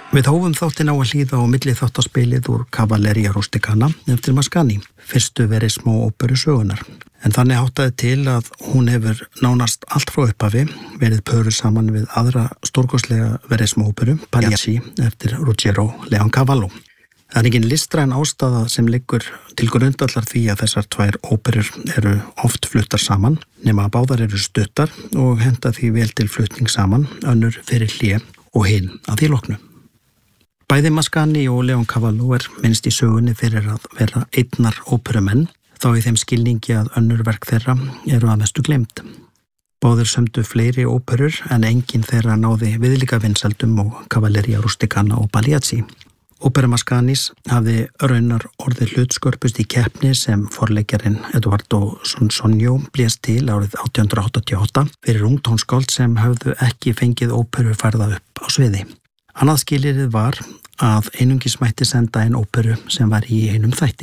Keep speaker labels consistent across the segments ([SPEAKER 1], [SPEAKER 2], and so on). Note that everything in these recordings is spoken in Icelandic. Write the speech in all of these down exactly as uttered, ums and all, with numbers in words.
[SPEAKER 1] Við hófum þáttinn á að hlýða á milli þáttaspilið úr Cavalleria Rusticana eftir Mascagni, fyrstu Verismo óperu sögunar. En þannig háttaði til að hún hefur nánast allt frá upphafi verið pöru saman við aðra stórkostlega Verismo óperu, Pagliacci, eftir Ruggiero Leoncavallo. Það er engin listræn ástæða sem liggur til grundvallar því að þessar tvær óperur eru oft fluttar saman, nema að báðar eru stuttar og henta því vel til flutning saman, önnur fyrir hlé og hinn að því loknu. Bæði Mascagni og Leoncavallo er minnst í sögunni fyrir að vera einnar óperumenn, þá í þeim skilningi að önnur verk þeirra eru að mestu gleymd. Báðir sömdu fleiri óperur en engin þeirra náði viðlíka vinsældum og Cavalleria Rusticana og Pagliacci. Ópera Mascagnis hafði raunar orðið hlutskörpust í keppni sem forleikjarinn Edoardo Sonsonio blés til árið átján hundrað áttatíu og átta fyrir ungtónskáld sem höfðu ekki fengið óperu færða upp á sviði. Annað skilyrðið var að einungis mætti senda einn óperu sem var í einum þætti.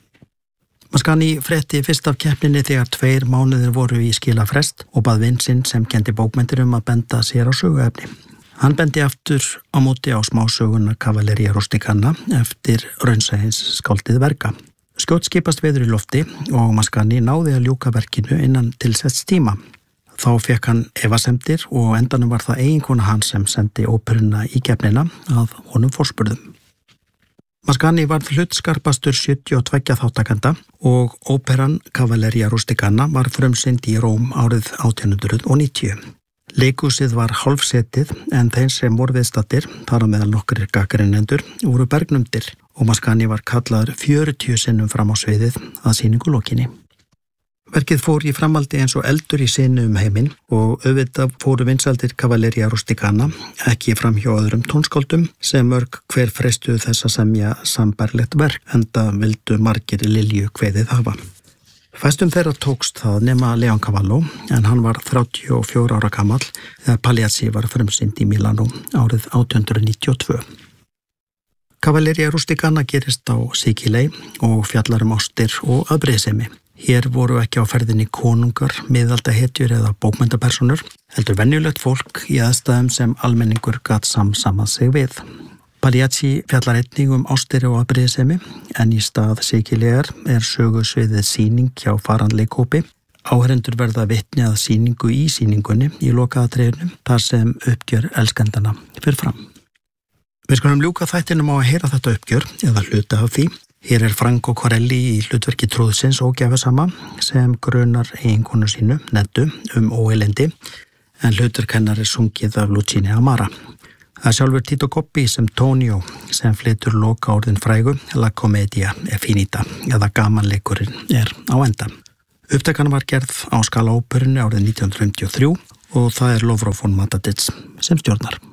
[SPEAKER 1] Mascagni frétti fyrst af keppninni þegar tveir mánuðir voru í skilafrest og bað vin sinn sem kenndi bókmenntir um að benda sér á söguefni. Hann bendi aftur á móti á smásöguna Cavalleria Rusticana eftir raunsæins skáldið verka. Skjótt skipast veður í lofti og Mascagni náði að ljúka verkinu innan tilsetts tíma. Þá fekk hann efasemdir og endanum var það eiginkona hans sem sendi óperuna í keppnina að honum forspurðum. Mascagni varð hlutskarpastur sjötíu og tveggja þáttakenda og óperan Cavalleria Rusticana var frumsýnd í Róm árið átján hundrað og níutíu. Leikhúsið var hálfsetið en þeir sem voru viðstaddir, þar á meðal nokkrir gagnrýnendur, voru bergnumdir og Mascagni var kallaður fjörutíu sinnum fram á sviðið að sýningu lokinni. Verkið fór í framhaldi eins og eldur í sinu um heiminn og auðvitað fóru vinsældir Cavalleria Rusticana ekki fram hjá öðrum tónskáldum sem mörg hver freistuðu þess að semja sambærilegt verk enda vildu margir Lilju kveðið hafa. Fæstum þeirra tókst það nema Leoncavallo en hann var þrjátíu og fjögurra ára gamall þegar Pagliacci var frumsýnd í Milano árið átján hundrað níutíu og tvö. Cavalleria Rusticana gerist á Sikilei og fjallar um ástir og afbrýðisemi. Hér voru ekki á ferðinni konungar, miðaldahetjur eða bókmenntapersonur, heldur venjulegt fólk í aðstæðum sem almenningur gat samsamað sig við. Pagliacci fjallar einnig um ástir og afbrýðisemi en í stað Sikilegar er sögusviðið sýning hjá faranleikhópi. Áheyrendur verða vitni að sýningu í sýningunni í lokaðatriðinu þar sem uppgjör elskendana fyrir fram. Við skulum ljúka þættinum á að heyra þetta uppgjör eða hluta af því. Hér er Franco Corelli í hlutverki trúðsins ógæfusama sem grunar eiginkonu sínu, Nettu, um óeilindi en hlutverk hennar er sungið af Luchini Amara. Það er sjálfur Tito Gobbi sem Tonio sem flytur loka orðin frægu La Commedia è finita eða gamanleikurinn er á enda. Upptakan var gerð á Scala óperunni árið nítján hundrað fimmtíu og þrjú og það er Lovro von Matadits sem stjórnar.